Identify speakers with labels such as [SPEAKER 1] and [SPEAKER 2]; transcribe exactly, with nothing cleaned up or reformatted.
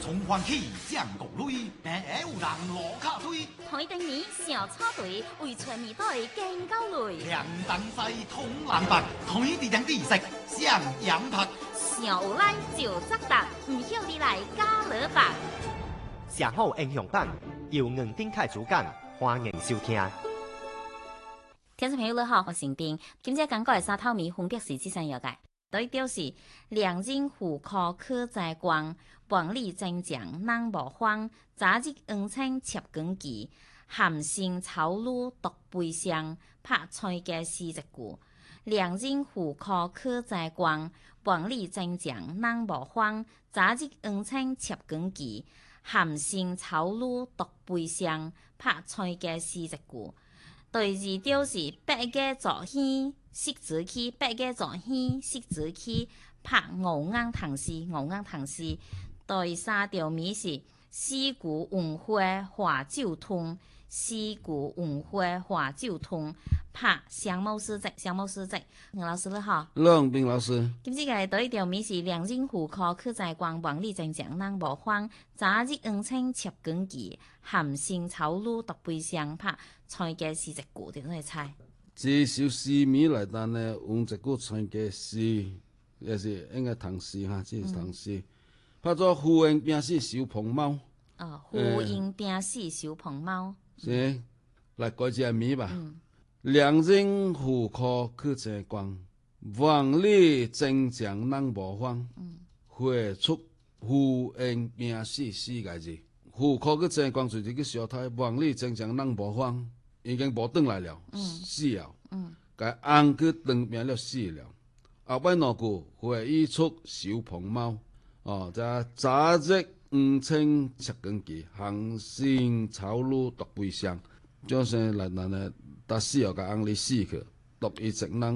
[SPEAKER 1] 從歡喜將國淚，平有人落卡推。
[SPEAKER 2] 台頂面小草隊為全面隊競交淚。
[SPEAKER 1] 兩燈西通藍白，台地兩地色相養拍。
[SPEAKER 2] 小有來就則達，唔曉你來加勒白。
[SPEAKER 3] 上好英雄版由吳丁凱主講，歡迎收聽。
[SPEAKER 2] 聽眾朋友你好，我是丁，今朝講過嘅沙頭米分別是這三樣嘅。對調是兩人戶口可在光，萬里征將人無慌。早日黃青插光旗，含心草路獨背上，拍菜嘅四隻句。兩人戶口可在光，萬里征將人無慌。早日黃青插光旗，含心草路獨背上，拍菜嘅四隻句。第二調是八月作戲，識字起；八月作戲，識字起。拍牛眼唐詩，牛眼唐詩。第三調咪是四句雲花花酒通，四句雲花花酒通。拍相貌詩集，相貌詩集。吳老師你好，
[SPEAKER 4] 郎斌老師。
[SPEAKER 2] 今次嘅第一調咪是兩人戶口可在光，萬里征將人無慌。早日黃青插光旗，含心草路獨背上。拍菜嘅四隻句點嚟猜？
[SPEAKER 4] 這首詩面來單呢，用一句菜嘅詩，也是應該唐詩哈，這是唐詩。拍做呼應兵士收蓬貓。
[SPEAKER 2] 哦，呼應兵士收蓬貓。
[SPEAKER 4] 是，來改一下面吧。兩人戶口可在光，萬里征將人無慌。會出呼應兵士四個字，戶口可在光就是個小太，萬里征將人無慌。已經無轉來了，嗯、死了。該紅去當兵了死了。後擺兩句會一出收蓬貓，哦，再早日黃青插光旗，含心草路獨背上。就是來咱呢，打死後個紅哩死去，獨一隻人。